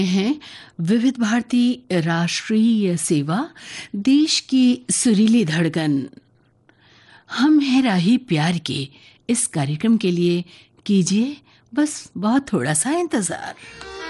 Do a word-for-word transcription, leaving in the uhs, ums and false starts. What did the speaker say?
हैं विविध भारती राष्ट्रीय सेवा, देश की सुरीली धड़कन। हम हैं राही प्यार के इस कार्यक्रम के लिए कीजिए बस बहुत थोड़ा सा इंतजार।